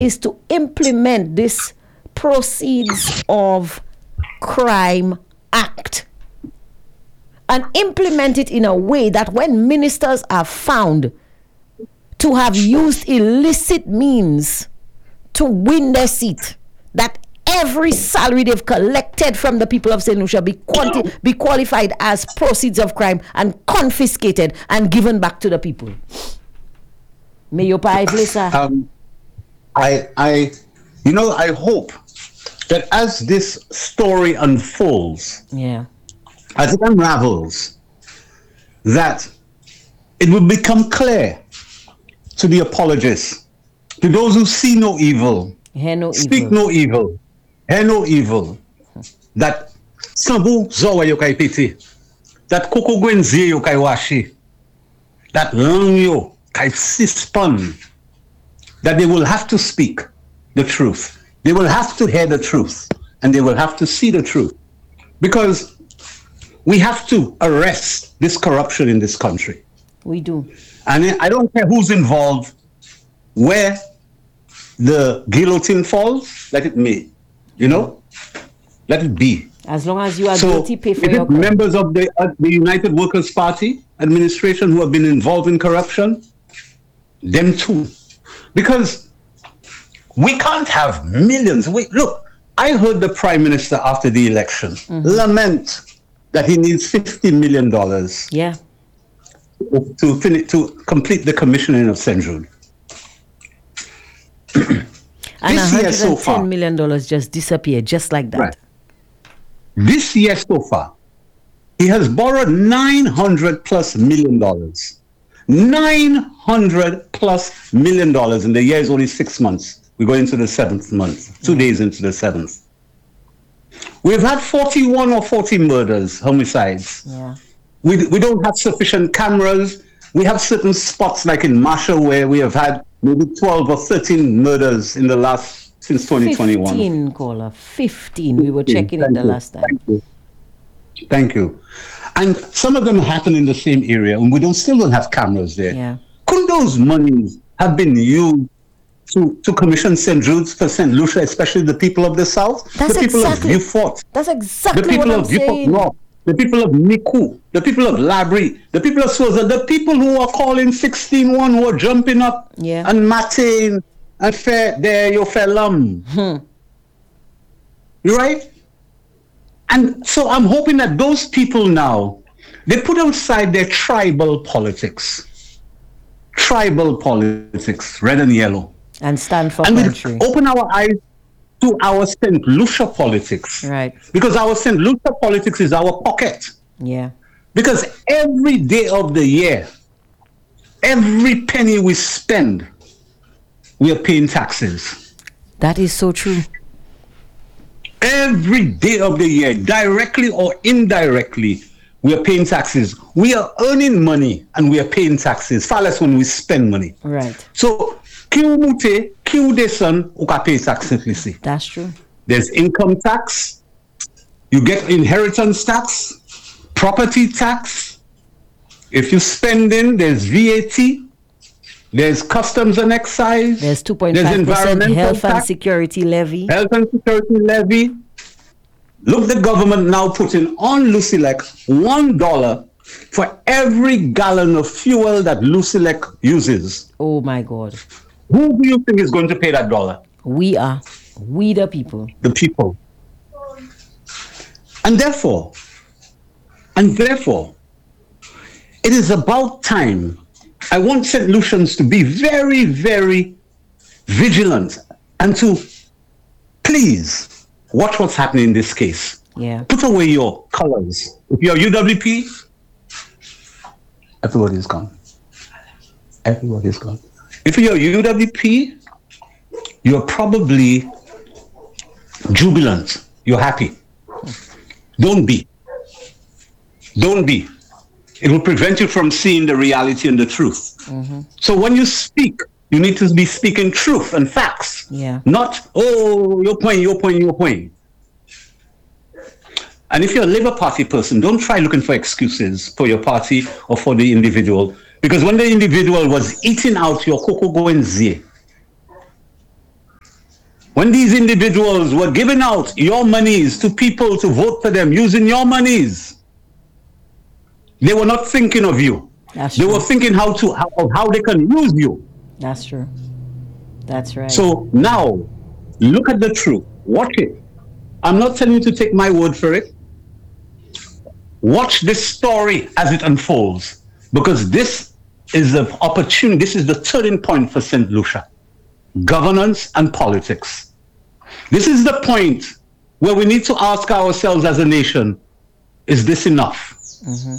is to implement this Proceeds of Crime Act and implement it in a way that when ministers are found to have used illicit means to win their seat, that every salary they've collected from the people of St. Lucia be qualified as proceeds of crime and confiscated and given back to the people. May you pay, sir. I hope that as this story unfolds, as it unravels, that it will become clear to the apologists, to those who see no evil, speak no evil, hear no evil, that Sambu Zowa yokai piti, that Koko Gwenzie yokai washi, that Langyo kai sispon, that they will have to speak the truth. They will have to hear the truth, and they will have to see the truth, because we have to arrest this corruption in this country. We do. And I don't care who's involved, where the guillotine falls, let it be. Let it be. As long as you are guilty, pay for your crime. Members of the United Workers' Party administration who have been involved in corruption, them too. Because we can't have millions. Look, I heard the Prime Minister after the election lament that he needs $50 million to complete the commissioning of St. Jude. And $110 million just disappeared, just like that. Right. This year so far, he has borrowed $900+ million. $900+ million, and the year is only 6 months. We go into the 7th month, 2 days into the 7th. We've had 41 or 40 murders, homicides. Yeah. We don't have sufficient cameras. We have certain spots like in Marshall where we have had maybe 12 or 13 murders in the since 2021. 15, caller. 15. We were checking it the last time. Thank you. And some of them happen in the same area, and we still don't have cameras there. Yeah. Could those monies have been used to commission St. Jude's for St. Lucia, especially the people of the South? That's the people of Beaufort. That's exactly the people what I'm of Beaufort saying. North, the people of Miku, the people of Labrie, the people of Swaza, the people who are calling 16-1, who are jumping up and matting and fair there, your fellam. You right? And so I'm hoping that those people now, they put aside their tribal politics, red and yellow, and stand for country. And we open our eyes to our St. Lucia politics. Right. Because our St. Lucia politics is our pocket. Yeah. Because every day of the year, every penny we spend, we are paying taxes. That is so true. Every day of the year, directly or indirectly, we are paying taxes. We are earning money and we are paying taxes, far less when we spend money. Right. So, that's true. There's income tax, you get inheritance tax, property tax. If you spend in, there's VAT, there's customs and excise, there's 2.5% health and security levy. Look, the government now putting on Lucilec $1 for every gallon of fuel that Lucilec uses. Oh my God. Who do you think is going to pay that dollar? We are. We the people. The people. And therefore, it is about time. I want St. Lucians to be very, very vigilant and to please watch what's happening in this case. Yeah. Put away your colors. If you're UWP, everybody's gone. Everybody's gone. If you're UWP, you're probably jubilant. You're happy. Don't be. It will prevent you from seeing the reality and the truth. So when you speak, you need to be speaking truth and facts. Yeah. Not, your point. And if you're a Labour Party person, don't try looking for excuses for your party or for the individual. Because when the individual was eating out your Koko Gwenzie, when these individuals were giving out your monies to people to vote for them using your monies, they were not thinking of you. They were thinking how they can use you. That's true. That's right. So now, look at the truth. Watch it. I'm not telling you to take my word for it. Watch this story as it unfolds, because this is the opportunity. This is the turning point for St. Lucia. Governance and politics. This is the point where we need to ask ourselves as a nation, is this enough? Mm-hmm.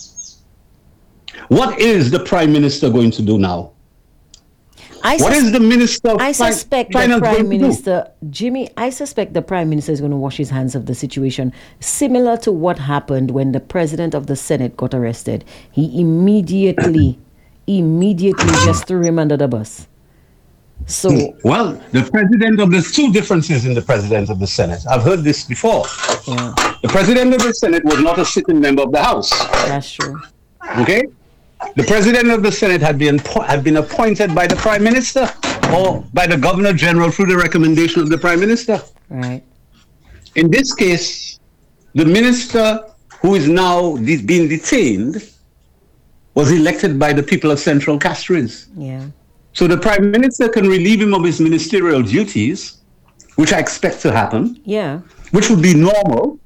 What is the Prime Minister going to do now? What is the Minister of Finance? I suspect the Prime Minister, Jimmy, I suspect the Prime Minister is going to wash his hands of the situation, similar to what happened when the President of the Senate got arrested. He immediately just threw him under the bus. So, well, the President of there's two differences in the President of the Senate. I've heard this before. Yeah. The President of the Senate was not a sitting member of the House. That's true. Okay? The President of the Senate had been appointed by the Prime Minister or by the Governor General through the recommendation of the Prime Minister. Right. In this case, the minister who is now being detained was elected by the people of Central Castries. Yeah. So the Prime Minister can relieve him of his ministerial duties, which I expect to happen. Yeah. Which would be normal.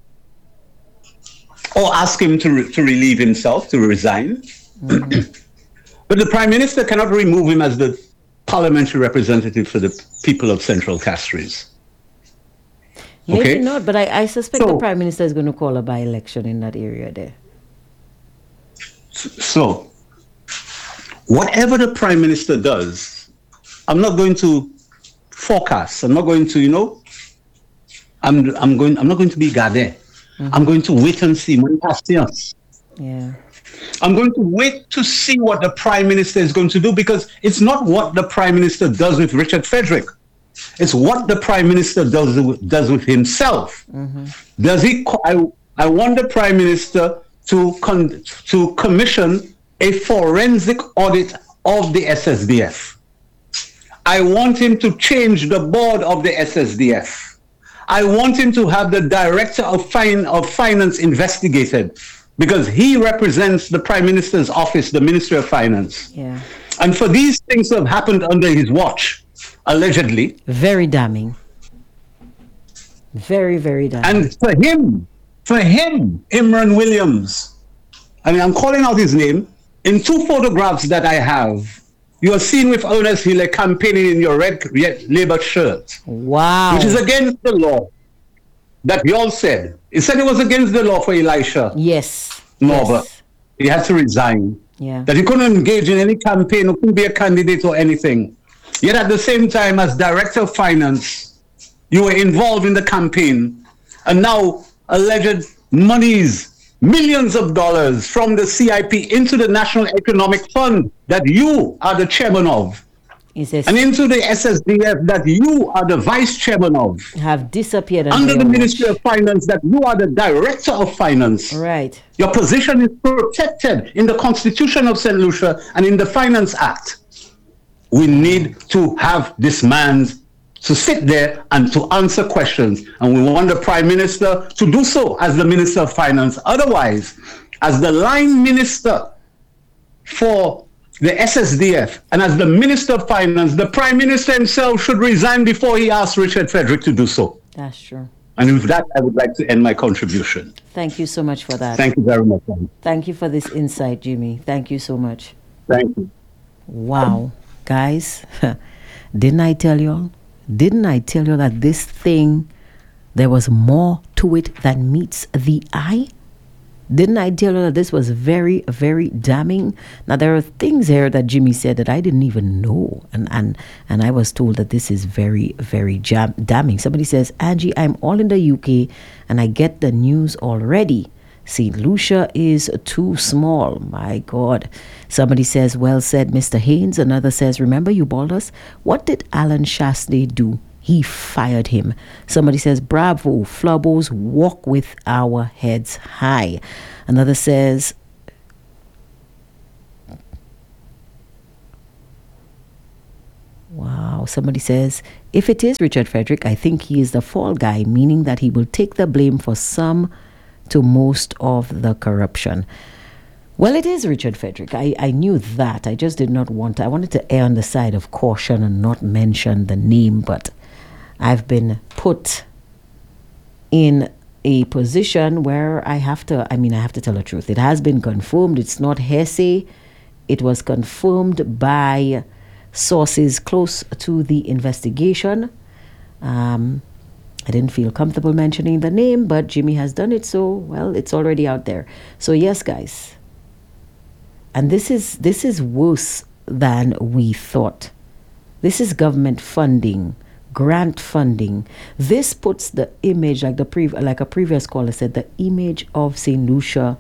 Or ask him to relieve himself, to resign. Mm-hmm. But the Prime Minister cannot remove him as the parliamentary representative for the people of Central Castries. Maybe not, but I suspect the Prime Minister is going to call a by-election in that area there. So, whatever the Prime Minister does, I'm not going to forecast. I'm not going to, I'm not going to be gade. Mm-hmm. I'm going to wait and see. Yeah. I'm going to wait to see what the Prime Minister is going to do, because it's not what the Prime Minister does with Richard Frederick. It's what the Prime Minister does with himself. Mm-hmm. Does he? I want the Prime Minister to commission a forensic audit of the SSDF. I want him to change the board of the SSDF. I want him to have the Director of Finance investigated, because he represents the Prime Minister's office, the Ministry of Finance. Yeah. And for these things to have happened under his watch, allegedly. Very damning. Very, very damning. And for him, Imran Williams, I mean, I'm calling out his name. In two photographs that I have, you are seen with Ernest Hille campaigning in your red Labour shirt. Wow. Which is against the law. That you all said. He said it was against the law for Elisha. Yes. Norbert. Yes. He had to resign. Yeah. That he couldn't engage in any campaign or couldn't be a candidate or anything. Yet at the same time, as Director of Finance, you were involved in the campaign. And now alleged monies, millions of dollars from the CIP into the National Economic Fund that you are the chairman of. And into the SSDF that you are the vice chairman of. Have disappeared. Under the Ministry of Finance that you are the Director of Finance. Right. Your position is protected in the Constitution of St. Lucia and in the Finance Act. We need to have this man to sit there and to answer questions. And we want the Prime Minister to do so as the Minister of Finance. Otherwise, as the line minister for the SSDF and as the Minister of Finance, the Prime Minister himself should resign before he asks Richard Frederick to do so. That's true. And with that, I would like to end my contribution. Thank you so much for that. Thank you very much. Thank you for this insight, Jimmy. Thank you so much. Thank you. Wow. Guys, didn't I tell you that this thing, there was more to it than meets the eye? Didn't I tell you that this was very, very damning? Now, there are things here that Jimmy said that I didn't even know. And I was told that this is very, very damning. Somebody says, Angie, I'm all in the UK and I get the news already. St. Lucia is too small. My God. Somebody says, well said, Mr. Haynes. Another says, remember you balled us? What did Alan Shastey do? He fired him. Somebody says, bravo, Flubbos, walk with our heads high. Another says, Wow. Somebody says, if it is Richard Frederick, I think he is the fall guy, meaning that he will take the blame for some to most of the corruption. Well, it is Richard Frederick. I knew that. I just did not want to. I wanted to err on the side of caution and not mention the name, but I've been put in a position where I have to tell the truth. It has been confirmed. It's not hearsay. It was confirmed by sources close to the investigation. I didn't feel comfortable mentioning the name, but Jimmy has done it, so, well, it's already out there. So, yes, guys. And this is worse than we thought. This is government funding, grant funding. This puts the image, like a previous caller said, the image of St. Lucia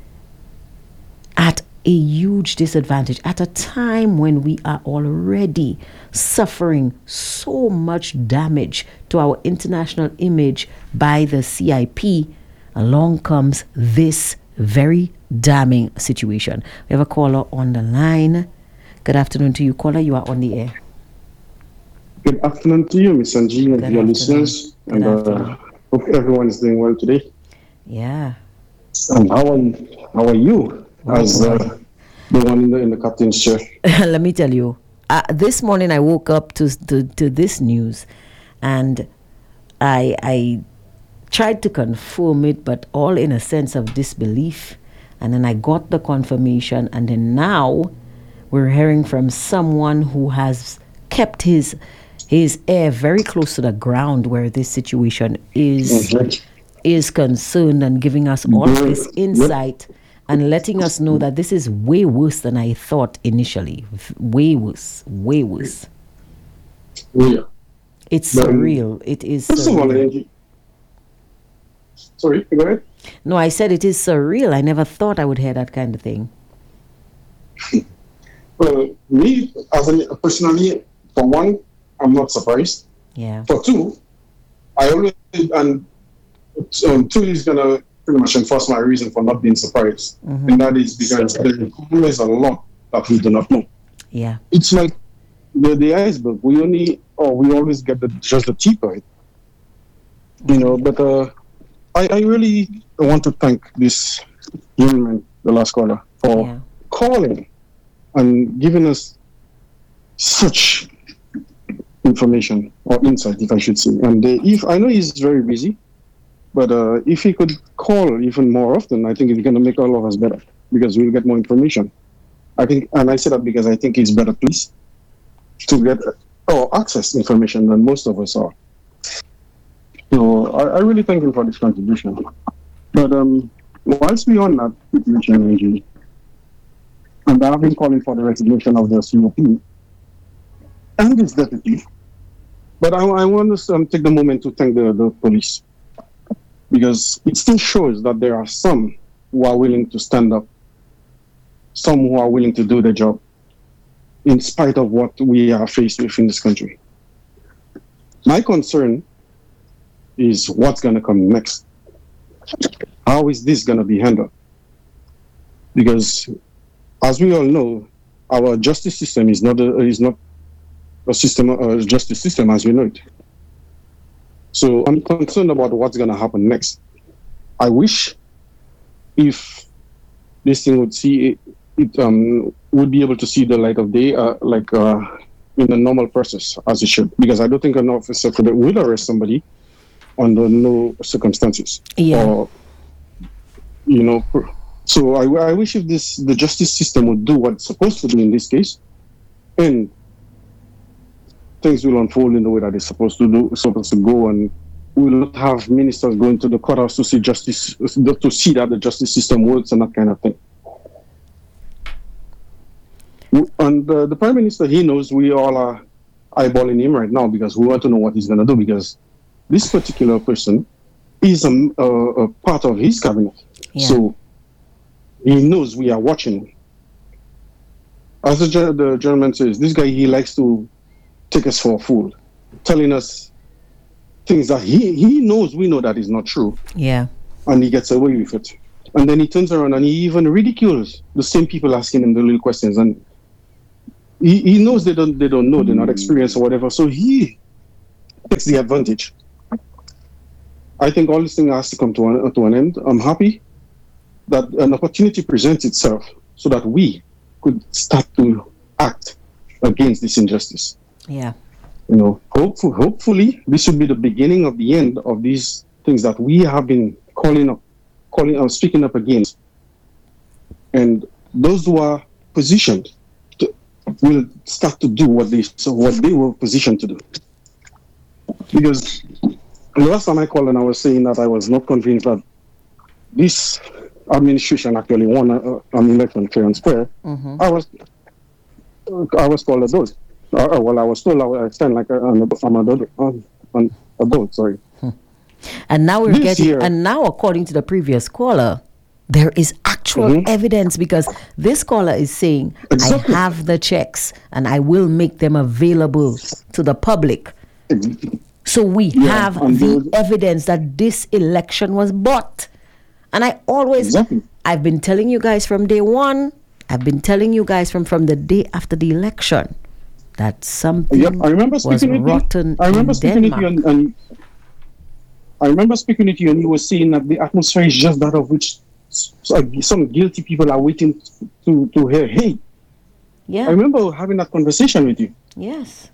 at a huge disadvantage at a time when we are already suffering so much damage to our international image by the CIP. Along comes this very damning situation. We have a caller on the line. Good afternoon to you, caller. You are on the air. Good afternoon to you, Ms. Angie, and your listeners. And hope everyone is doing well today. Yeah. And how are you? As the one in the captain's chair. Let me tell you, this morning I woke up to this news, and I tried to confirm it, but all in a sense of disbelief. And then I got the confirmation, and then now we're hearing from someone who has kept his ear very close to the ground where this situation is concerned, and giving us all of this insight. And letting us know that this is way worse than I thought initially. Way worse. Yeah. It's surreal. It is surreal. Sorry, go ahead. No, I said it is surreal. I never thought I would hear that kind of thing. Well, me, personally, for one, I'm not surprised. Yeah. For two, I always, and two is going to pretty much enforce my reason for not being surprised. Mm-hmm. And that is because there's always a lot that we do not know. Yeah. It's like the iceberg. We always get just the tip of it. But I really want to thank this gentleman, the last caller, for calling and giving us such information or insight, if I should say. And if I know he's very busy, but if he could call even more often, I think it's going to make all of us better, because we'll get more information. I think, and I say that because I think he's better pleased to get or access information than most of us are. So I really thank him for this contribution. But whilst we're on that situation, and I've been calling for the resignation of the COP and his deputy, but I want to take the moment to thank the police, because it still shows that there are some who are willing to stand up, some who are willing to do the job, in spite of what we are faced with in this country. My concern is what's going to come next. How is this going to be handled? Because, as we all know, our justice system is not a justice system as we know it. So I'm concerned about what's going to happen next. I wish if this thing would see it would be able to see the light of day, in a normal process as it should. Because I don't think an officer will arrest somebody under no circumstances. Yeah. Or, so I wish if the justice system would do what it's supposed to do in this case, and things will unfold in the way that it's supposed to go, and we will not have ministers going to the courthouse to see justice, to see that the justice system works and that kind of thing. And the Prime Minister, he knows we all are eyeballing him right now because we want to know what he's going to do, because this particular person is a part of his cabinet. Yeah. So he knows we are watching him. As the gentleman says, this guy, he likes to take us for a fool, telling us things that he knows we know that is not true. Yeah. And he gets away with it. And then he turns around and he even ridicules the same people asking him the little questions. And he knows they don't know, they're not experienced or whatever. So he takes the advantage. I think all this thing has to come to an end. I'm happy that an opportunity presents itself so that we could start to act against this injustice. Yeah. Hopefully this should be the beginning of the end of these things that we have been speaking up against. And those who are positioned will start to do what they were positioned to do. Because the last time I called and I was saying that I was not convinced that this administration actually won an election fair and square, I was called a dolt. I was told I would stand like an adult. Sorry. And now and now, according to the previous caller, there is actual evidence, because this caller is saying, exactly. I have the checks and I will make them available to the public. So we have the evidence that this election was bought. And I've been telling you guys from day one, I've been telling you guys from the day after the election, that something was rotten in Denmark. I remember speaking with you and you were saying that the atmosphere is just that of which some guilty people are waiting to hear hate. Yeah. I remember having that conversation with you. Yes.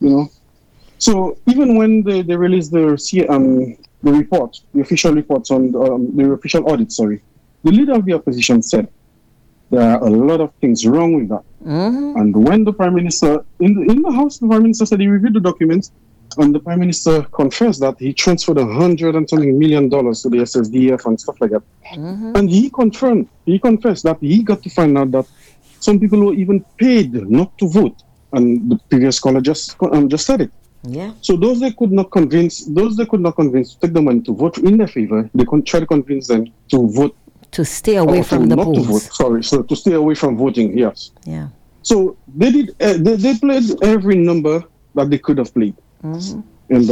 So even when they released the report, the official reports on the official audit, the leader of the opposition said there are a lot of things wrong with that. And when the Prime Minister, in the House, the Prime Minister said he reviewed the documents, and the Prime Minister confessed that he transferred $100 and something million to the SSDF and stuff like that. And he confessed that he got to find out that some people were even paid not to vote. And the previous caller just said it. Yeah. So those they could not convince to take the money to vote in their favor, they could try to convince them to vote. To stay away from the polls. So to stay away from voting, yes. Yeah. So they did. They played every number that they could have played. And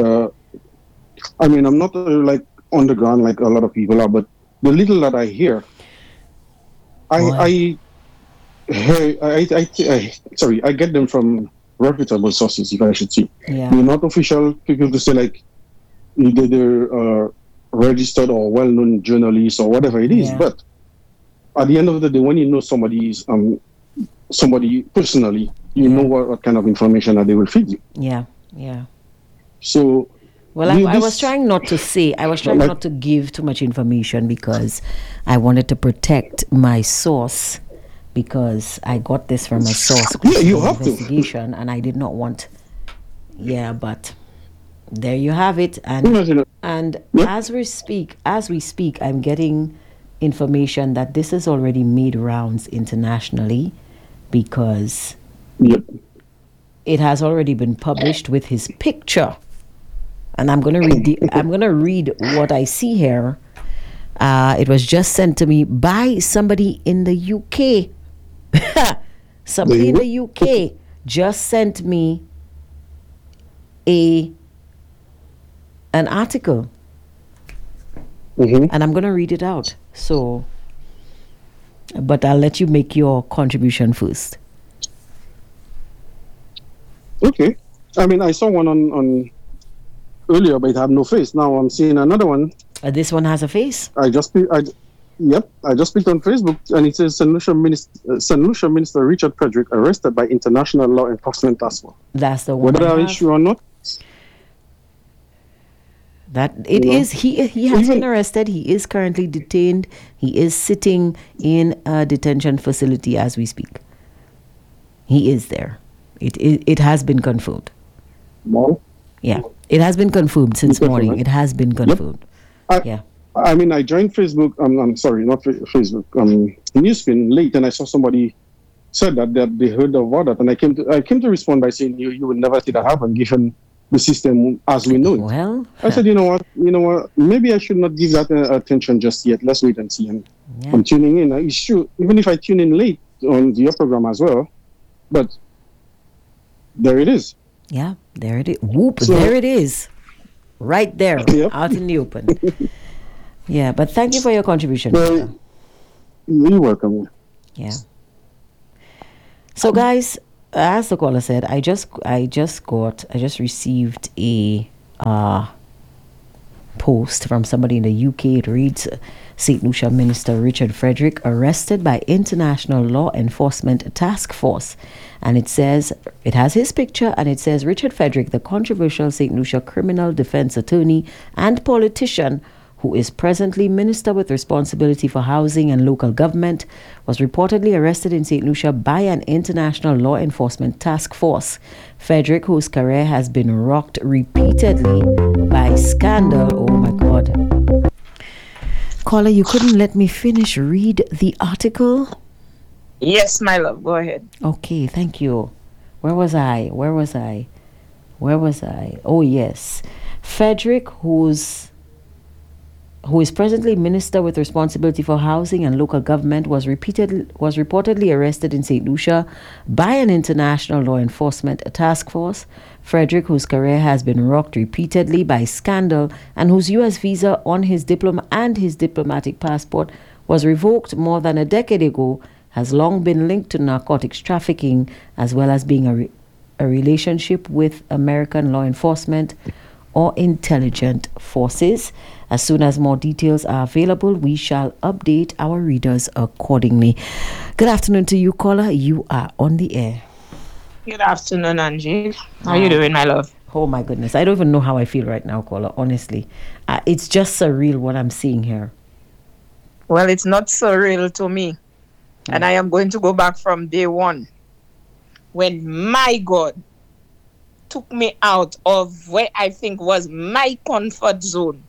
I mean, I'm not like on the ground like a lot of people are, but the little that I hear, I get them from reputable sources, if I should say. Yeah. They're not official people to say like they're registered or well-known journalists or whatever it is. But at the end of the day, when you know somebody personally, you know what kind of information that they will feed you. Yeah, yeah. So, well, I was trying not to give too much information because I wanted to protect my source, because I got this from a source. You have investigation, and I did not want. Yeah, but there you have it. And as we speak, I'm getting information that this has already made rounds internationally, because it has already been published with his picture. And I'm gonna read what I see here. It was just sent to me by somebody in the UK. Somebody in the UK just sent me an article, and I'm gonna read it out. So, but I'll let you make your contribution first. Okay. I mean, I saw one on earlier, but it had no face. Now I'm seeing another one. This one has a face. I just clicked on Facebook, and it says St. Lucia Minister Richard Frederick arrested by International Law Enforcement Task Force. That's the one. Whether that is true or not. That it is. He has been arrested. He is currently detained. He is sitting in a detention facility as we speak. He is there. It has been confirmed. No. Yeah, it has been confirmed since morning. It has been confirmed. Yep. I mean, I joined Facebook. I'm sorry, not Facebook. Newsspin late, and I saw somebody said that they heard about that, and I came to respond by saying you would never see that happen given the system as we know it. Well, I said, you know what? Maybe I should not give that attention just yet. Let's wait and see. And I'm tuning in. It's true, even if I tune in late on your program as well, but there it is. Yeah, there it is. Whoop, so, there it is. Right there, out in the open. Yeah, but thank you for your contribution. You're welcome. Yeah. So, guys, as the caller said, I just received a post from somebody in the UK. It reads, St. Lucia Minister Richard Frederick arrested by International Law Enforcement Task Force. And it says, it has his picture, and it says, Richard Frederick, the controversial St. Lucia criminal defense attorney and politician who is presently Minister with responsibility for housing and local government, was reportedly arrested in St. Lucia by an international law enforcement task force. Frederick, whose career has been rocked repeatedly by scandal. Oh my God. Caller, you couldn't let me finish read the article? Yes, my love. Go ahead. Okay, thank you. Where was I? Oh, yes. Frederick, who is presently Minister with responsibility for housing and local government, was reportedly arrested in St. Lucia by an international law enforcement task force. Frederick, whose career has been rocked repeatedly by scandal and whose U.S. visa on his diplomatic passport was revoked more than a decade ago, has long been linked to narcotics trafficking as well as being a relationship with American law enforcement or intelligence forces. As soon as more details are available, we shall update our readers accordingly. Good afternoon to you, caller. You are on the air. Good afternoon, Angie. How are you doing, my love? Oh, my goodness. I don't even know how I feel right now, caller, honestly. It's just surreal what I'm seeing here. Well, it's not surreal to me. And I am going to go back from day one, when my God took me out of where I think was my comfort zone.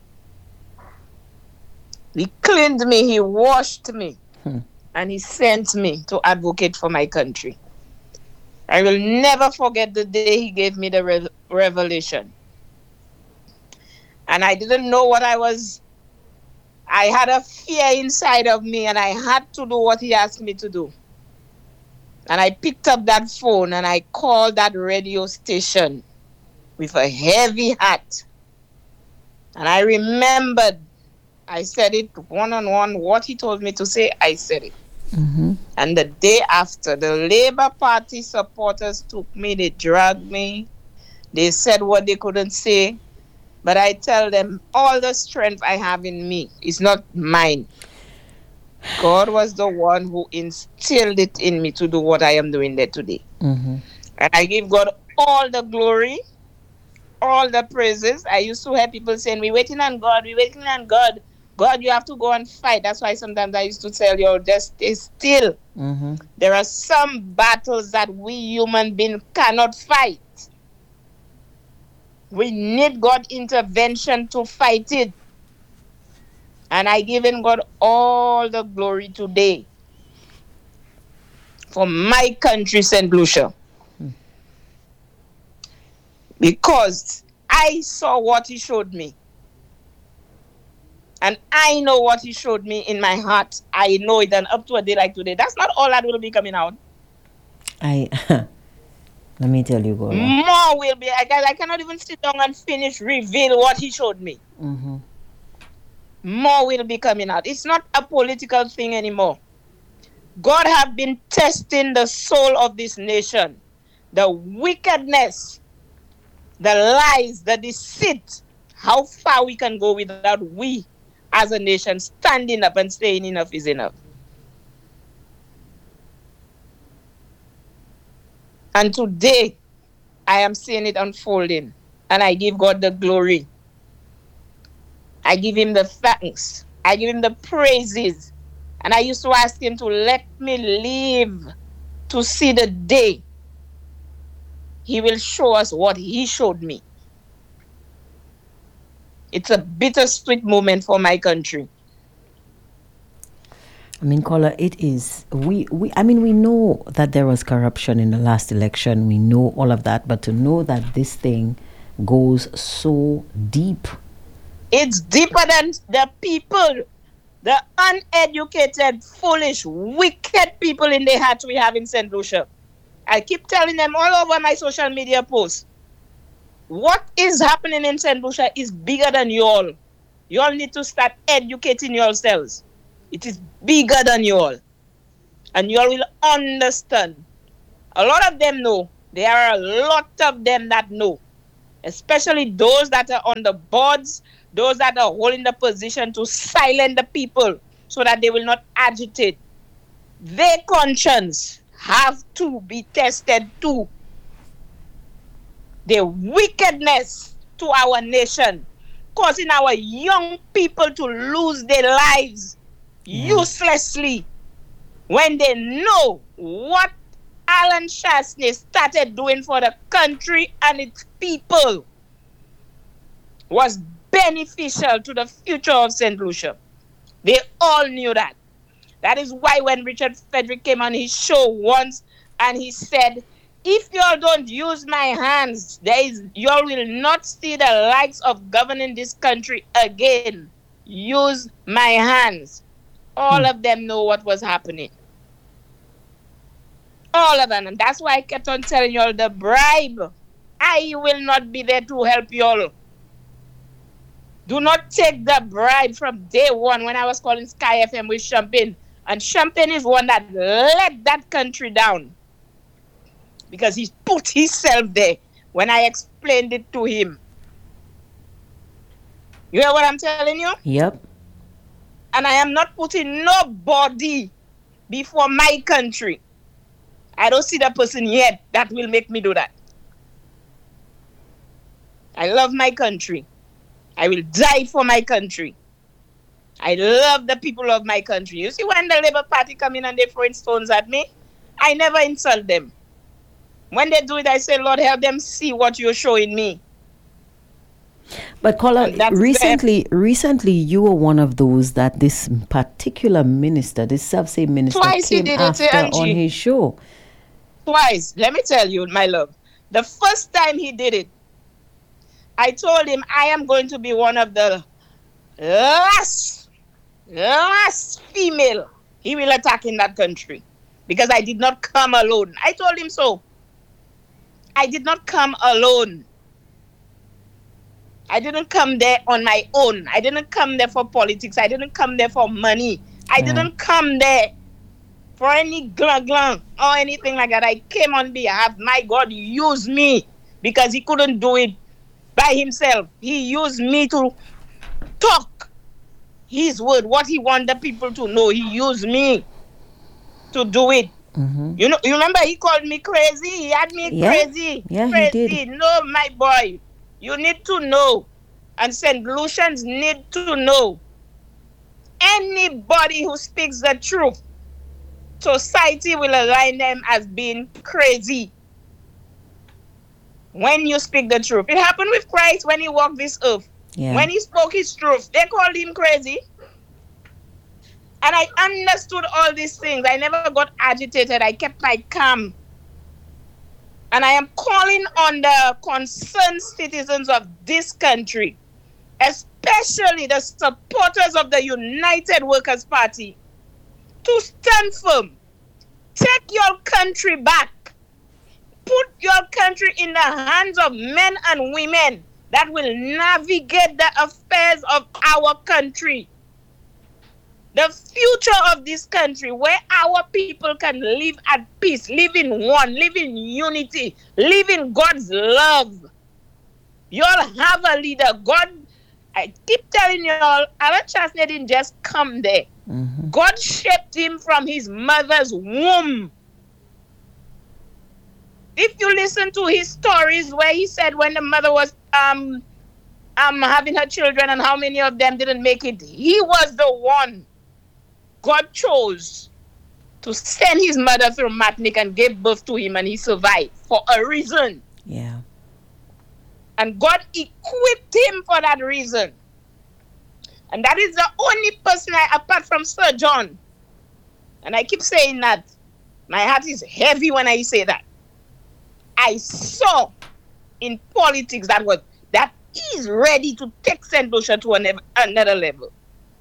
He cleaned me, he washed me, and he sent me to advocate for my country. I will never forget the day he gave me the revelation. And I didn't know what I was. I had a fear inside of me, and I had to do what he asked me to do. And I picked up that phone and I called that radio station with a heavy heart. And I remembered, I said it one-on-one, what he told me to say, I said it. Mm-hmm. And the day after, the Labour Party supporters took me, they dragged me, they said what they couldn't say. But I tell them, all the strength I have in me is not mine. God was the one who instilled it in me to do what I am doing there today. Mm-hmm. And I give God all the glory, all the praises. I used to hear people saying, we're waiting on God, we're waiting on God. God, you have to go and fight. That's why sometimes I used to tell you, just stay still. Mm-hmm. There are some battles that we human beings cannot fight. We need God's intervention to fight it. And I give in God all the glory today for my country, St. Lucia. Because I saw what he showed me. And I know what he showed me in my heart. I know it, and up to a day like today, that's not all that will be coming out. Let me tell you, Gola. More will be. I cannot even sit down and reveal what he showed me. Mm-hmm. More will be coming out. It's not a political thing anymore. God have been testing the soul of this nation. The wickedness, the lies, the deceit. How far we can go without we as a nation standing up and saying enough is enough. And today, I am seeing it unfolding. And I give God the glory. I give him the thanks. I give him the praises. And I used to ask him to let me live to see the day he will show us what he showed me. It's a bittersweet moment for my country. I mean, Kola, it is. We know that there was corruption in the last election. We know all of that. But to know that this thing goes so deep. It's deeper than the people, the uneducated, foolish, wicked people in the heart we have in St. Lucia. I keep telling them all over my social media posts, what is happening in St. Lucia is bigger than you all. You all need to start educating yourselves. It is bigger than you all. And you all will understand A lot of them know. There are a lot of them that know. Especially those that are on the boards, those that are holding the position to silence the people so that they will not agitate. Their conscience have to be tested too. The wickedness to our nation, causing our young people to lose their lives uselessly when they know what Alan Chastanet started doing for the country and its people was beneficial to the future of St. Lucia. They all knew that. That is why when Richard Frederick came on his show once and he said, if y'all don't use my hands, y'all will not see the likes of governing this country again. Use my hands. All of them know what was happening. All of them. And that's why I kept on telling y'all the bribe. I will not be there to help y'all. Do not take the bribe from day one when I was calling Sky FM with Champagne. And Champagne is one that let that country down. Because he put himself there when I explained it to him. You hear what I'm telling you? Yep. And I am not putting nobody before my country. I don't see the person yet that will make me do that. I love my country. I will die for my country. I love the people of my country. You see, when the Labour Party come in and they throwing stones at me, I never insult them. When they do it, I say, Lord, help them see what you're showing me. But Kola, recently you were one of those that this particular minister, this self-same minister, came after on his show. Twice. Let me tell you, my love. The first time he did it, I told him I am going to be one of the last female he will attack in that country. Because I did not come alone. I told him so. I did not come alone. I didn't come there on my own. I didn't come there for politics. I didn't come there for money. I didn't come there for any glang or anything like that. I came on behalf. My God used me because he couldn't do it by himself. He used me to talk his word, what he wanted people to know. He used me to do it. Mm-hmm. You remember he called me crazy? He had me crazy. Yeah, crazy. He did. No, my boy. You need to know. And St. Lucians need to know. Anybody who speaks the truth, society will align them as being crazy. When you speak the truth. It happened with Christ when he walked this earth. Yeah. When he spoke his truth, they called him crazy. And I understood all these things. I never got agitated. I kept my calm. And I am calling on the concerned citizens of this country, especially the supporters of the United Workers' Party, to stand firm. Take your country back. Put your country in the hands of men and women that will navigate the affairs of our country. The future of this country, where our people can live at peace, live in one, live in unity, live in God's love. You all have a leader. God, I keep telling you all, Alan Chastanet didn't just come there. Mm-hmm. God shaped him from his mother's womb. If you listen to his stories where he said when the mother was having her children and how many of them didn't make it, he was the one God chose to send his mother through Matnik and gave birth to him, and he survived for a reason. Yeah. And God equipped him for that reason. And that is the only person apart from Sir John. And I keep saying that. My heart is heavy when I say that. I saw in politics that he's ready to take St. Lucia to another level.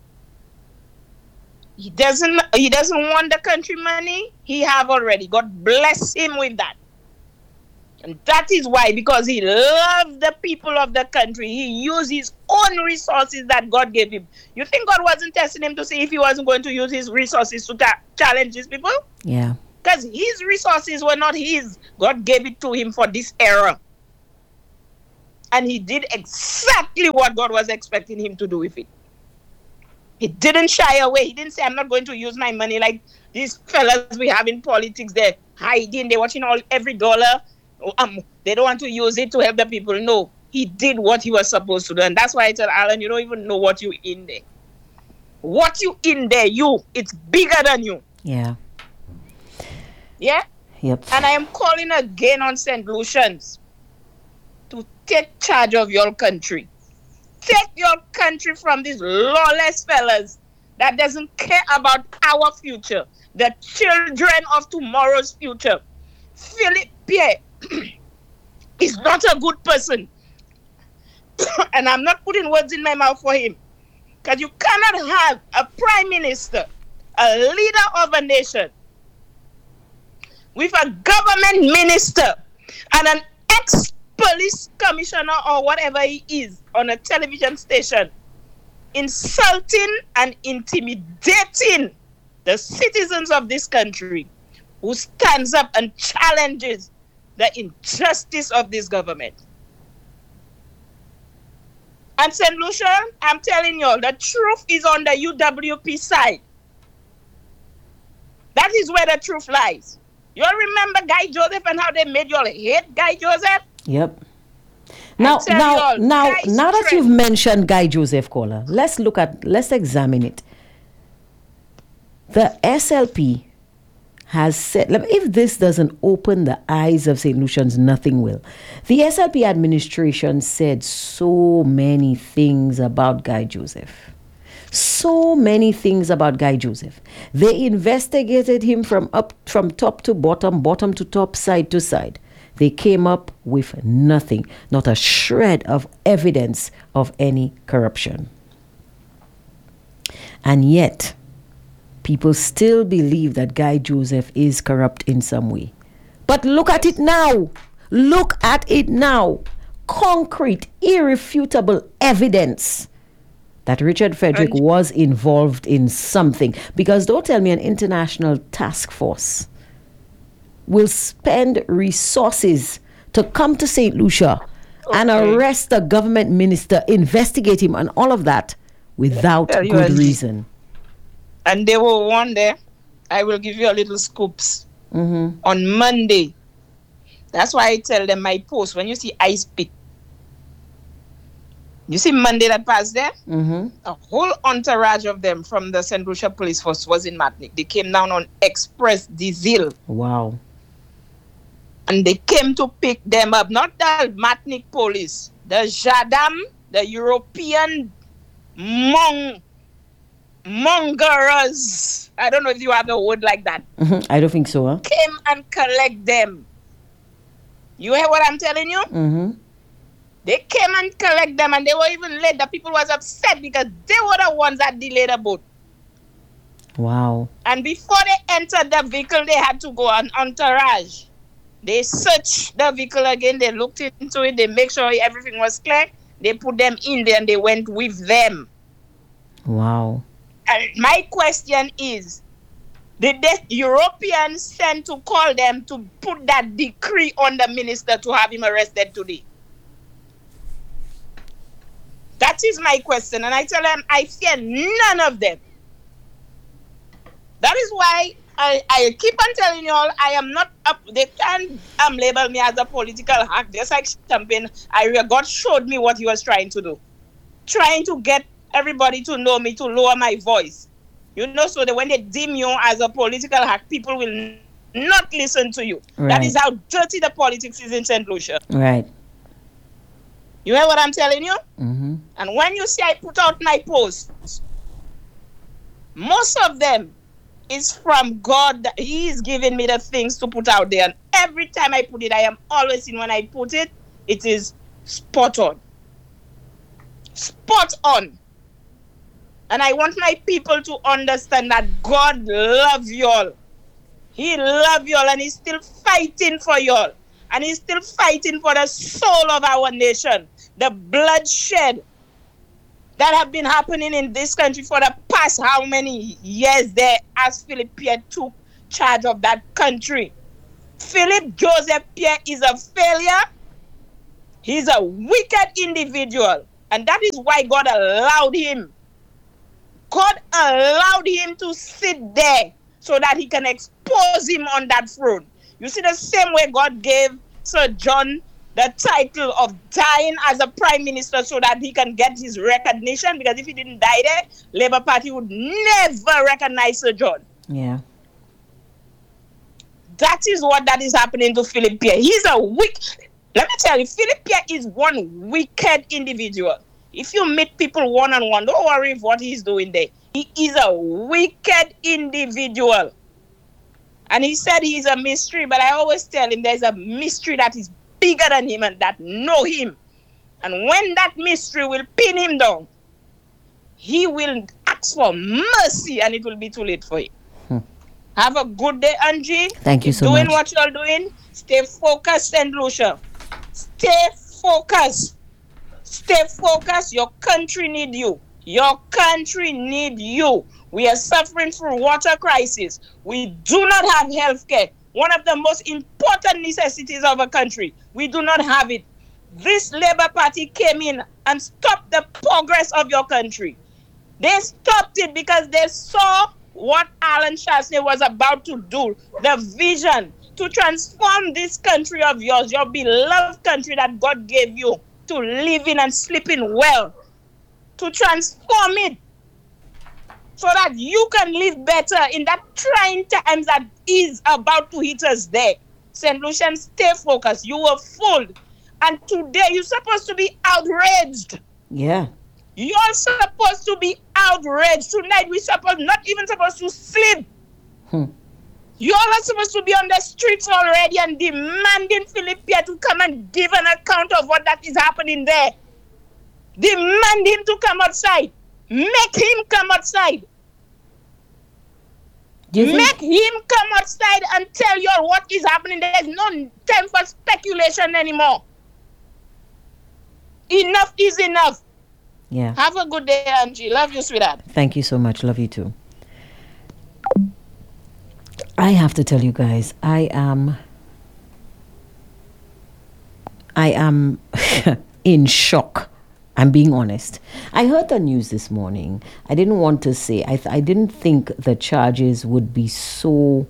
He doesn't want the country money. He have already. God bless him with that. And that is why, because he loves the people of the country, he used his own resources that God gave him. You think God wasn't testing him to see if he wasn't going to use his resources to challenge his people? Yeah. Because his resources were not his. God gave it to him for this era. And he did exactly what God was expecting him to do with it. He didn't shy away. He didn't say, I'm not going to use my money like these fellas we have in politics. They're hiding. They're watching every dollar. They don't want to use it to help the people. No, he did what he was supposed to do. And that's why I tell Alan, you don't even know what you in there. What you in there, it's bigger than you. Yeah. Yeah? Yep. And I am calling again on St. Lucians to take charge of your country. Take your country from these lawless fellas that doesn't care about our future, the children of tomorrow's future. Philip Pierre is not a good person. And I'm not putting words in my mouth for him. Because you cannot have a prime minister, a leader of a nation, with a government minister and an ex-police commissioner or whatever he is on a television station insulting and intimidating the citizens of this country who stands up and challenges the injustice of this government. And St. Lucia, I'm telling you all, the truth is on the UWP side. That is where the truth lies. You all remember Guy Joseph and how they made you all hate Guy Joseph? Yep. Now that you've mentioned Guy Joseph, caller, let's examine it. The SLP has said, if this doesn't open the eyes of St. Lucians, nothing will. The SLP administration said so many things about Guy Joseph. So many things about Guy Joseph. They investigated him from top to bottom, bottom to top, side to side. They came up with nothing, not a shred of evidence of any corruption. And yet, people still believe that Guy Joseph is corrupt in some way. But look at it now. Look at it now. Concrete, irrefutable evidence that Richard Frederick was involved in something. Because don't tell me an international task force will spend resources to come to St. Lucia and arrest a government minister, investigate him and all of that without good reason. And they were one there. I will give you a little scoops. On Monday. That's why I tell them my post. When you see Ice Pit, you see Monday that passed there? A whole entourage of them from the St. Lucia Police Force was in Matnik. They came down on Express Diesel. Wow. And they came to pick them up. Not the Matnik police. The Jadam, the European mongerers. I don't know if you have a word like that. I don't think so. Huh? Came and collect them. You hear what I'm telling you? They came and collect them, and they were even late. The people was upset because they were the ones that delayed the boat. Wow. And before they entered the vehicle, they had to go on entourage. They searched the vehicle again. They looked into it. They make sure everything was clear. They put them in there, and they went with them. Wow. And my question is, did the Europeans send to call them to put that decree on the minister to have him arrested today? That is my question. And I tell them, I fear none of them. That is why I keep on telling you all, I am not up. They can't label me as a political hack. Just like Champagne, God showed me what he was trying to do. Trying to get everybody to know me, to lower my voice. You know, so that when they deem you as a political hack, people will not listen to you. Right. That is how dirty the politics is in St. Lucia. Right. You hear what I'm telling you? And when you see I put out my posts, most of them is from God. He is giving me the things to put out there. And every time I put it, I am always in when I put it, it is spot on. Spot on. And I want my people to understand that God loves y'all. He loves y'all and he's still fighting for y'all. And he's still fighting for the soul of our nation. The bloodshed that have been happening in this country for the past how many years there, as Philip Pierre took charge of that country. Philip Joseph Pierre is a failure. He's a wicked individual. And that is why God allowed him. God allowed him to sit there so that he can expose him on that throne. You see, the same way God gave Sir John the title of dying as a prime minister so that he can get his recognition, because if he didn't die there, Labour Party would never recognize Sir John. Yeah. That is what that is happening to Philip Pierre. He's a let me tell you, Philip Pierre is one wicked individual. If you meet people one-on-one, don't worry if what he's doing there. He is a wicked individual. And he said he's a mystery, but I always tell him there's a mystery that is bigger than him and that know him. And when that mystery will pin him down, he will ask for mercy and it will be too late for him. Have a good day, Angie. Thank you so much. Doing what you're doing. Stay focused, St. Lucia. Stay focused. Stay focused. Your country need you. Your country need you. We are suffering through water crisis. We do not have health care. One of the most important necessities of a country. We do not have it. This Labour Party came in and stopped the progress of your country. They stopped it because they saw what Alan Shastney was about to do. The vision to transform this country of yours, your beloved country that God gave you to live in and sleep in well. To transform it so that you can live better in that trying times that is about to hit us there. St. Lucian, stay focused. You were fooled. And today you're supposed to be outraged. Yeah. You're supposed to be outraged. Tonight we're not even supposed to sleep. You're not supposed to be on the streets already and demanding Philip Pierre to come and give an account of what that is happening there. Demand him to come outside. Make him come outside. Make him come outside and tell you what is happening. There's no time for speculation anymore. Enough is enough. Yeah. Have a good day, Angie. Love you, sweetheart. Thank you so much. Love you too. I have to tell you guys, I am in shock. I'm being honest. I heard the news this morning. I didn't want to say, I didn't think the charges would be so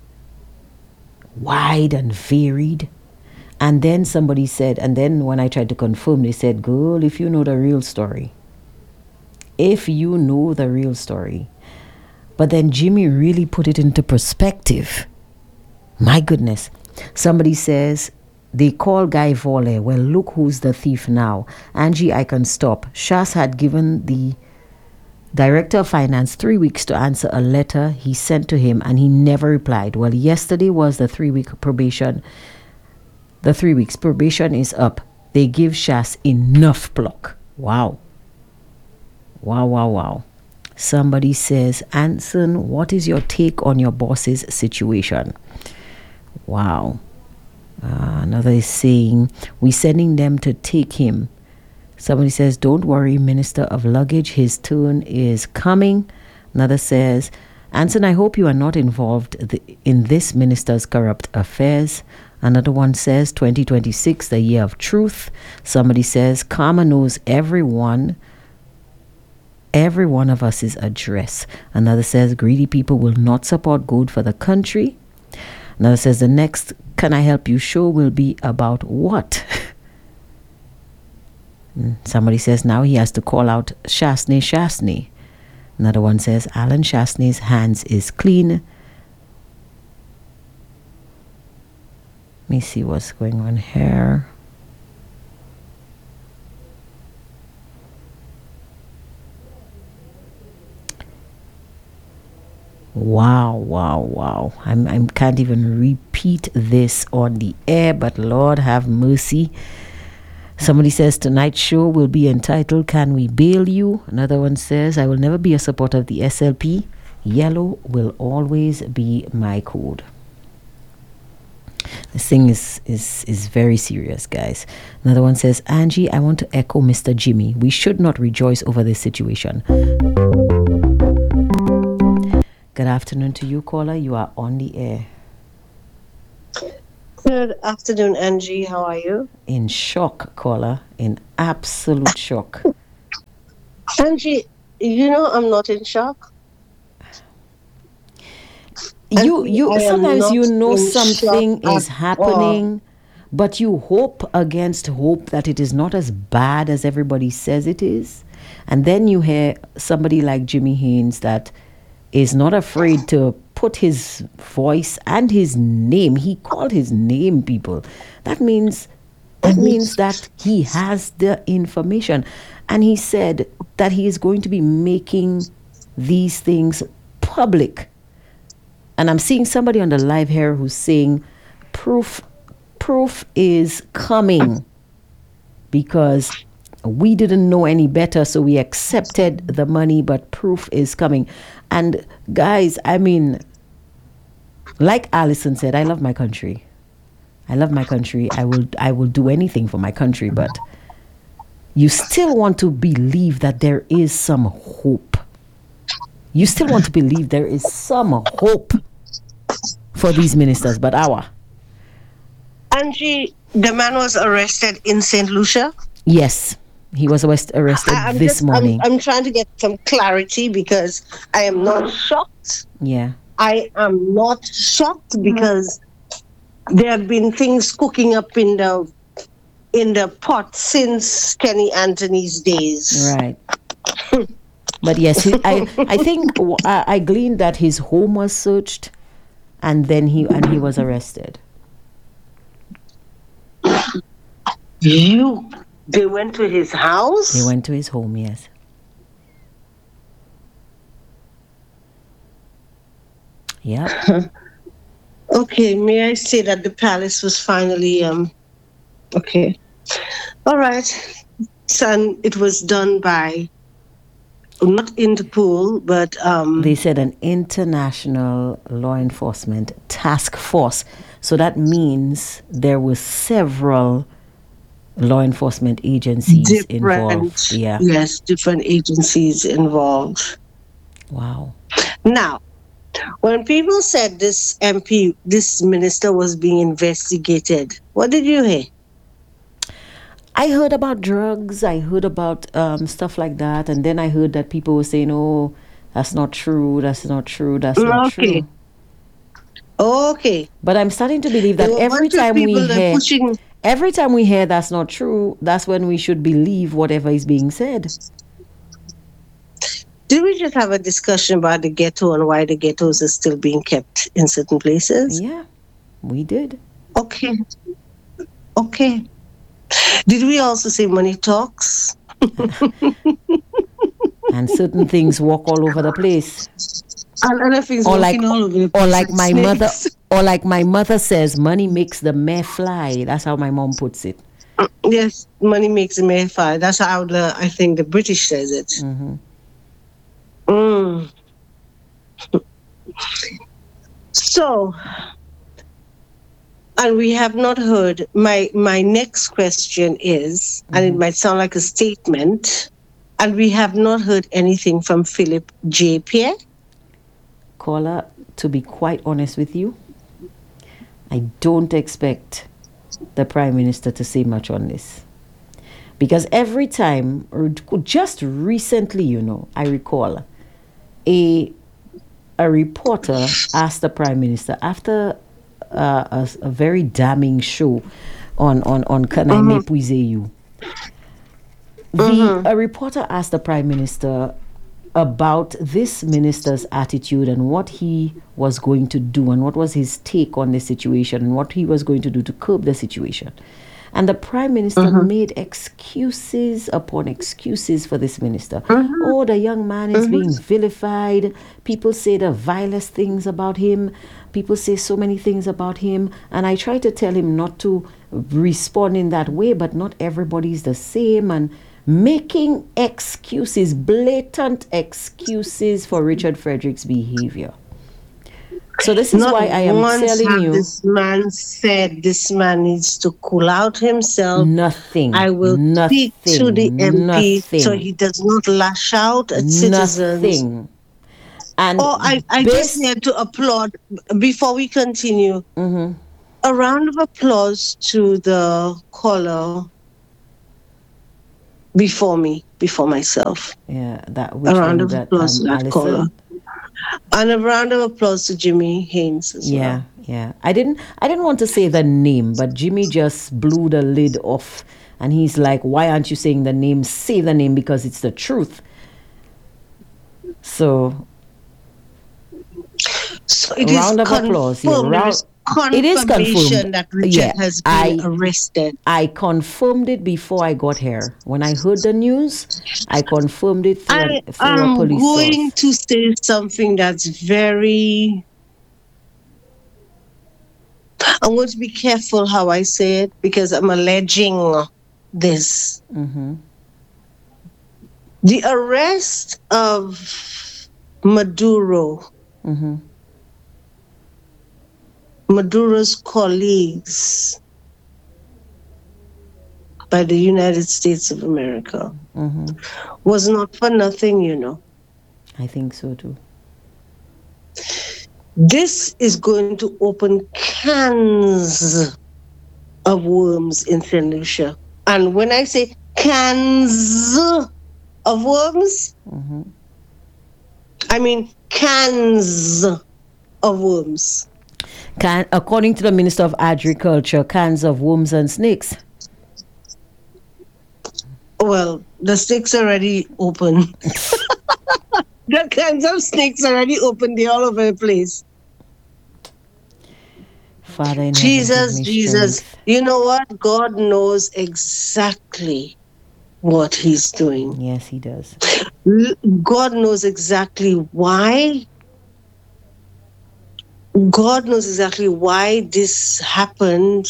wide and varied. And then somebody said, and then when I tried to confirm, they said, girl, if you know the real story. If you know the real story. But then Jimmy really put it into perspective. My goodness. Somebody says, they call Guy Volle. Well, look who's the thief now. Angie, I can stop. Shas had given the Director of Finance 3 weeks to answer a letter he sent to him and he never replied. Well, yesterday was the 3-week probation. The 3 weeks probation is up. They give Shas enough pluck. Wow. Wow, wow, wow. Somebody says, Anson, what is your take on your boss's situation? Wow. Another is saying, we're sending them to take him. Somebody says, don't worry, Minister of Luggage, his turn is coming. Another says, Anson, I hope you are not involved in this minister's corrupt affairs. Another one says, 2026, the year of truth. Somebody says, Karma knows every one of us is address. Another says, greedy people will not support good for the country. Another says, the next Can I Help You show will be about what? Somebody says, now he has to call out Shastney. Another one says, Alan Shastney's hands is clean. Let me see what's going on here. Wow. I can't even repeat this on the air, but Lord have mercy. Somebody says tonight's show will be entitled, Can We Bail You? Another one says, I will never be a supporter of the SLP. Yellow will always be my code. This thing is very serious, guys. Another one says, Angie, I want to echo Mr. Jimmy. We should not rejoice over this situation. Good afternoon to you, caller. You are on the air. Good afternoon, Angie. How are you? In shock, caller. In absolute shock. Angie, I'm not in shock. You sometimes something is happening, but you hope against hope that it is not as bad as everybody says it is. And then you hear somebody like Jimmy Haynes that is not afraid to put his voice and his name. He called his name, people. That means that he has the information. And he said that he is going to be making these things public. And I'm seeing somebody on the live here who's saying proof is coming because we didn't know any better, so we accepted the money, but proof is coming. And guys, I mean, like Allison said, I love my country. I will do anything for my country, but you still want to believe that there is some hope. You still want to believe there is some hope for these ministers, but Angie, the man was arrested in St. Lucia? Yes, he was arrested this morning. I'm trying to get some clarity because I am not shocked. Yeah. I am not shocked because there have been things cooking up in the pot since Kenny Anthony's days. Right. But yes, I think I gleaned that his home was searched, and then he was arrested. They went to his house? They went to his home, yes. Yeah. Okay, may I say that the palace was finally okay. All right. So it was done by not Interpol, but they said an international law enforcement task force. So that means there were several law enforcement agencies involved. Yeah. Yes, different agencies involved. Wow. Now, when people said this minister was being investigated, what did you hear? I heard about drugs. I heard about stuff like that. And then I heard that people were saying, oh, that's not true. That's not true. That's not true. Okay. But I'm starting to believe that every time we hear that's not true, that's when we should believe whatever is being said. Did we just have a discussion about the ghetto and why the ghettos are still being kept in certain places? Yeah, we did. Okay. Did we also say money talks? And certain things walk all over the place. And other things walking all over the place. Or like my mother says, money makes the mare fly. That's how my mom puts it. Yes, money makes the mare fly. That's how I think the British says it. Mm-hmm. So, and we have not heard, my next question is, and it might sound like a statement, and we have not heard anything from Philip J. Pierre? Caller, to be quite honest with you, I don't expect the Prime Minister to say much on this. Because every time, or just recently, I recall, a reporter asked the Prime Minister after a very damning show on Can I Mépouise You. A reporter asked the Prime Minister about this minister's attitude and what he was going to do and what was his take on the situation and what he was going to do to curb the situation. And the Prime Minister made excuses upon excuses for this minister. Oh, the young man is being vilified. People say the vilest things about him. People say so many things about him. And I try to tell him not to respond in that way, but not everybody's the same. And making excuses, blatant excuses for Richard Frederick's behavior. So this is why I am telling you. This man said this man needs to cool out himself. Nothing. I will speak to the MP so he does not lash out at citizens. Nothing. And I just need to applaud before we continue. Mm-hmm. A round of applause to the caller before myself. Yeah, a round of applause to that caller. And a round of applause to Jimmy Haynes as well. Yeah. I didn't want to say the name, but Jimmy just blew the lid off, and he's like, "Why aren't you saying the name? Say the name, because it's the truth." So it is round of applause. It is confirmed that Richard has been arrested. I confirmed it before I got here. When I heard the news, I confirmed it through a police source. I'm going to say something that's very... I'm going to be careful how I say it, because I'm alleging this. Mm-hmm. The arrest of Maduro, mm-hmm. Maduro's colleagues by the United States of America, mm-hmm. was not for nothing, you know. I think so too. This is going to open cans of worms in St. Lucia. And when I say cans of worms, mm-hmm. I mean cans of worms. According to the Minister of Agriculture, cans of worms and snakes. Well, the snakes are already open. The cans of snakes are already open. They're all over the place. Father in Jesus. You know what? God knows exactly what he's doing. Yes, he does. God knows exactly why. God knows exactly why this happened.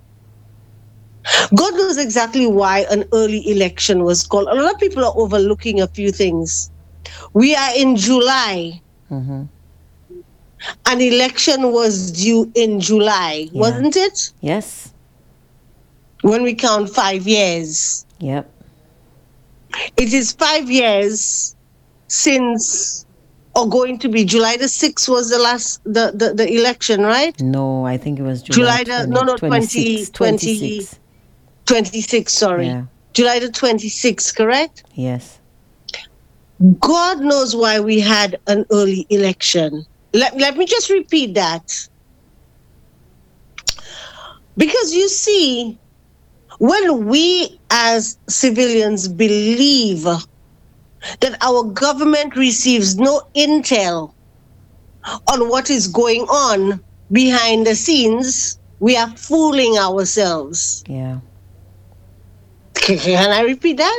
God knows exactly why an early election was called. A lot of people are overlooking a few things. We are in July. Mm-hmm. An election was due in July, wasn't it? Yes. When we count 5 years. Yep. It is 5 years since, or going to be July the 6th was the last, the election, right? No, I think it was July 26, sorry. Yeah. July the 26th, correct? Yes. God knows why we had an early election. Let me just repeat that. Because you see, when we as civilians believe that our government receives no intel on what is going on behind the scenes, we are fooling ourselves. Yeah. Can I repeat that?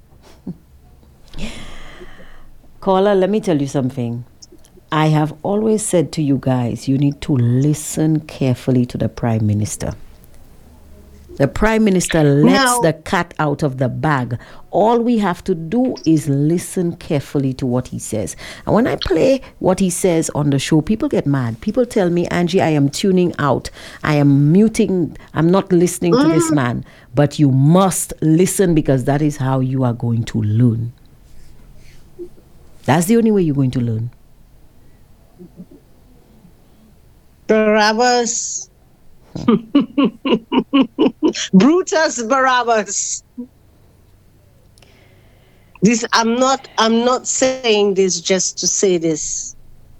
Caller, let me tell you something. I have always said to you guys, you need to listen carefully to the Prime Minister. The Prime Minister lets the cat out of the bag. All we have to do is listen carefully to what he says. And when I play what he says on the show, people get mad. People tell me, Angie, I am tuning out. I am muting. I'm not listening to this man. But you must listen, because that is how you are going to learn. That's the only way you're going to learn. Barabbas. Brutus Barabbas. This I'm not saying this just to say this.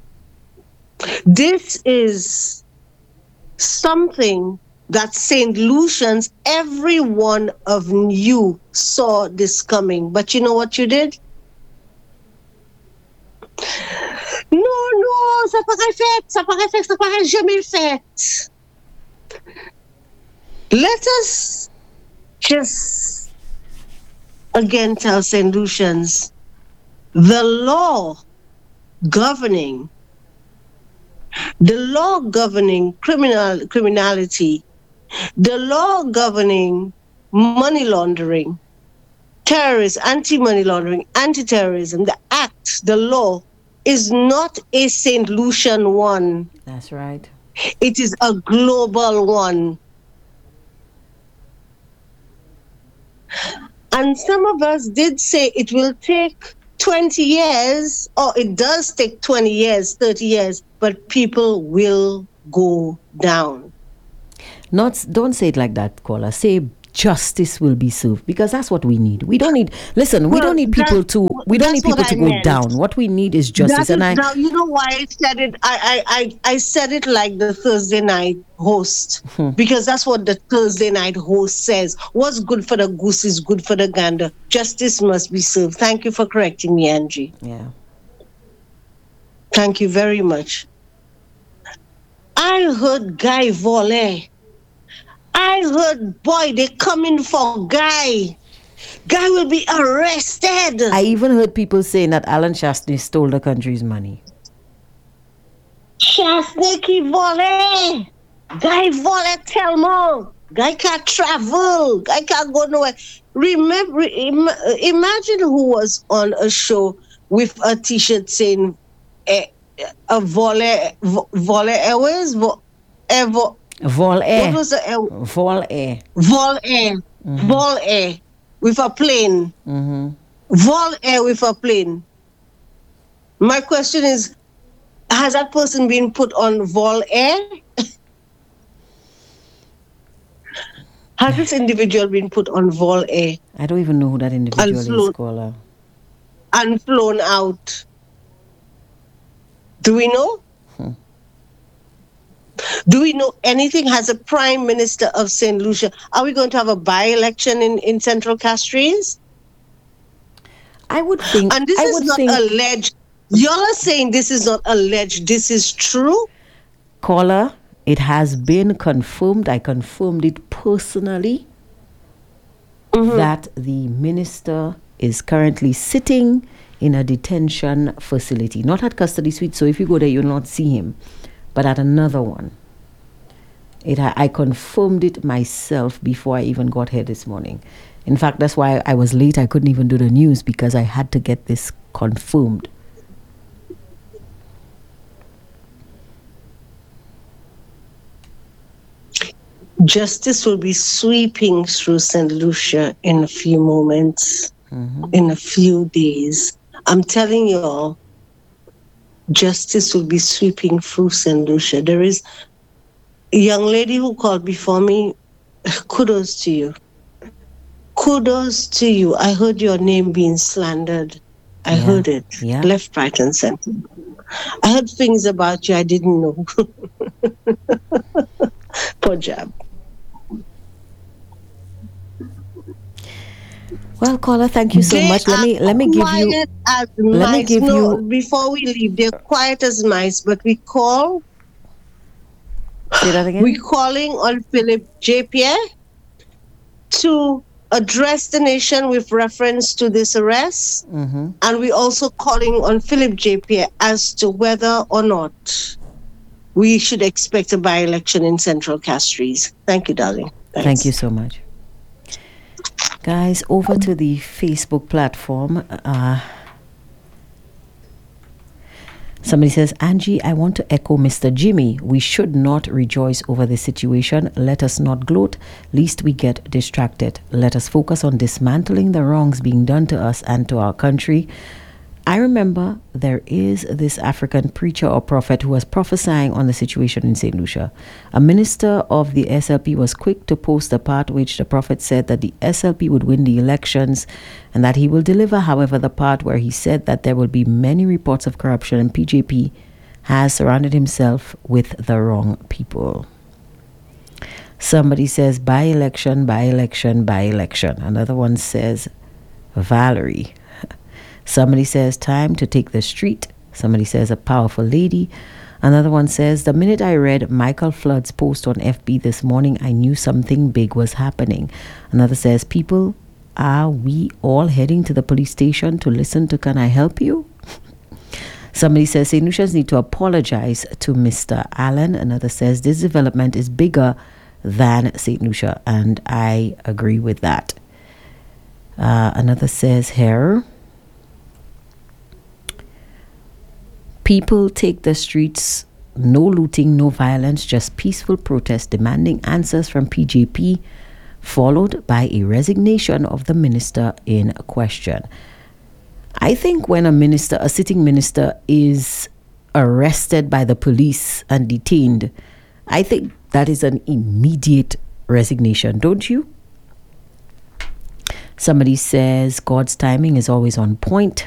This is something that St. Lucians, every one of you saw this coming. But you know what you did? Non, ça paraît jamais fait. Let us just again tell St. Lucians, the law governing criminality, the law governing money laundering, terrorism, anti-money laundering, anti-terrorism, the act, the law, is not a St. Lucian one. That's right. It is a global one. And some of us did say it will take 20 years, or it does take 20 years, 30 years, but people will go down. Don't say it like that, caller. Say justice will be served, because that's what we need. We don't need we don't need people to go down. What we need is justice. Now you know why I said it. I said it like the Thursday night host, because that's what the Thursday night host says. What's good for the goose is good for the gander. Justice must be served. Thank you for correcting me, Angie. Yeah. Thank you very much. I heard Guy Volley. I heard, boy, they coming for Guy. Guy will be arrested. I even heard people saying that Alan Shastney stole the country's money. Shastney Volley. Guy Volley, tell more. Guy can't travel. Guy can't go nowhere. Remember, imagine who was on a show with a T-shirt saying a Volley Airways, Vol Air. What was the Air? Vol Air. Vol Air. Mm-hmm. Vol Air with a plane. Mm-hmm. Vol Air with a plane. My question is, has that person been put on Vol Air? Has this individual been put on Vol Air? I don't even know who that individual is, caller. And flown out. Do we know? Do we know anything? Has a prime minister of St. Lucia? Are we going to have a by-election in Central Castries? I would think. And this is not alleged. Y'all are saying this is not alleged. This is true? Caller, it has been confirmed. I confirmed it personally. That the minister is currently sitting in a detention facility. Not at Custody Suite. So if you go there, you'll not see him. But at another one. I confirmed it myself before I even got here this morning. In fact, that's why I was late. I couldn't even do the news because I had to get this confirmed. Justice will be sweeping through St. Lucia in a few moments, in a few days. I'm telling you all, justice will be sweeping through St. Lucia. There is a young lady who called before me. Kudos to you. Kudos to you. I heard your name being slandered. I heard it. Yeah. Left, right, and center. I heard things about you I didn't know. Poor job. Well, caller, thank you so much. Let me give you. Before we leave, they're quiet as mice, but we call. Say that again. We're calling on Philip J. Pierre to address the nation with reference to this arrest, and we're also calling on Philip J. Pierre as to whether or not we should expect a by-election in Central Castries. Thank you, darling. Thanks. Thank you so much. Guys, over to the Facebook platform. Somebody says, Angie, I want to echo Mr. Jimmy. We should not rejoice over the situation. Let us not gloat, lest we get distracted. Let us focus on dismantling the wrongs being done to us and to our country. I remember there is this African preacher or prophet who was prophesying on the situation in St. Lucia. A minister of the SLP was quick to post a part which the prophet said that the SLP would win the elections and that he will deliver, however, the part where he said that there will be many reports of corruption and PJP has surrounded himself with the wrong people. Somebody says by-election, by-election, by-election. Another one says Valerie. Somebody says time to take the street. Somebody says a powerful lady. Another one says the minute I read Michael Flood's post on FB this morning, I knew something big was happening. Another says, people, are we all heading to the police station to listen to Can I Help You? Somebody says St. Lucians need to apologize to Mr. Allen. Another says this development is bigger than St. Lucia, and I agree with that. Another says here, people take the streets, no looting, no violence, just peaceful protest demanding answers from PJP, followed by a resignation of the minister in question. I think when a sitting minister is arrested by the police and detained, I think that is an immediate resignation, don't you? Somebody says God's timing is always on point.